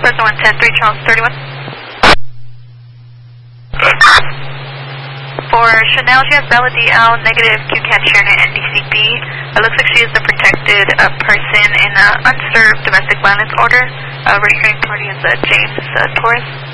person 110, 3 Charles 31. For Chanel, she has Bella DL, negative QCAT Shannon NDCB. It looks like she is a protected person in an unserved domestic violence order. Registering party is James Torres.